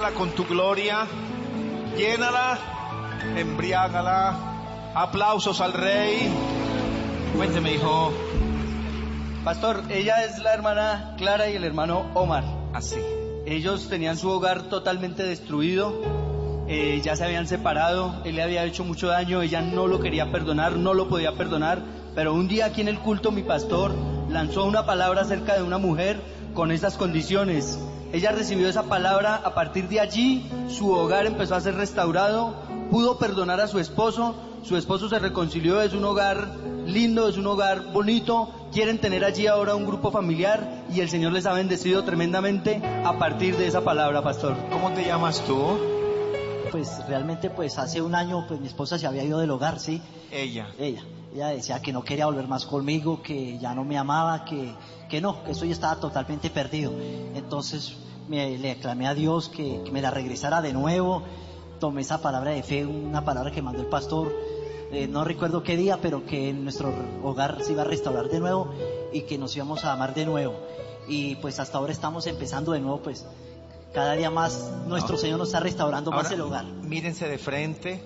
llénala con tu gloria, llénala, embriágala. Aplausos al Rey. Cuénteme, hijo. Pastor, ella es la hermana Clara y el hermano Omar. Así. Ellos tenían su hogar totalmente destruido, ya se habían separado, él le había hecho mucho daño, ella no lo quería perdonar, no lo podía perdonar, pero un día aquí en el culto mi pastor lanzó una palabra acerca de una mujer con estas condiciones. Ella recibió esa palabra, a partir de allí su hogar empezó a ser restaurado, pudo perdonar a su esposo se reconcilió, es un hogar lindo, es un hogar bonito, quieren tener allí ahora un grupo familiar y el Señor les ha bendecido tremendamente a partir de esa palabra, pastor. ¿Cómo te llamas tú? Pues realmente pues hace un año pues mi esposa se había ido del hogar, ¿sí? Ella decía que no quería volver más conmigo, que ya no me amaba, que no, que eso ya estaba totalmente perdido. Entonces le clamé a Dios que me la regresara de nuevo. Tomé esa palabra de fe, una palabra que mandó el pastor, no recuerdo qué día, pero que nuestro hogar se iba a restaurar de nuevo y que nos íbamos a amar de nuevo. Y pues hasta ahora estamos empezando de nuevo, pues cada día más nuestro Señor nos está restaurando ahora, más el hogar. Mírense de frente.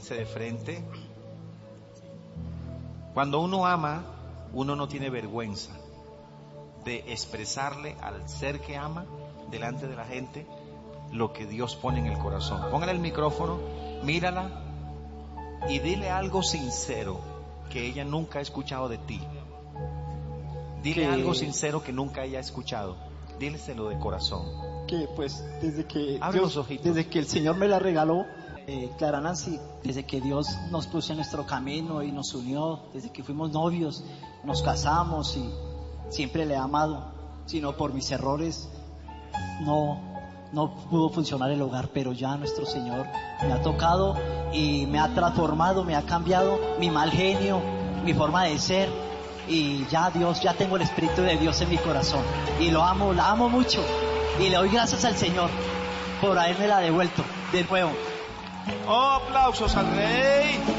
Cuando uno ama, uno no tiene vergüenza de expresarle al ser que ama delante de la gente lo que Dios pone en el corazón. Póngale el micrófono, mírala y dile algo sincero que ella nunca ha escuchado de ti. Dile algo sincero que nunca haya escuchado. Díleselo de corazón. Que pues desde que abre los ojitos. Desde que el Señor me la regaló, Clara Nancy, desde que Dios nos puso en nuestro camino y nos unió, desde que fuimos novios, nos casamos y siempre le he amado, sino por mis errores no pudo funcionar el hogar, pero ya nuestro Señor me ha tocado y me ha transformado, me ha cambiado mi mal genio, mi forma de ser, y ya tengo el Espíritu de Dios en mi corazón y la amo mucho y le doy gracias al Señor por haberme la devuelto de nuevo. Oh, aplausos al Rey.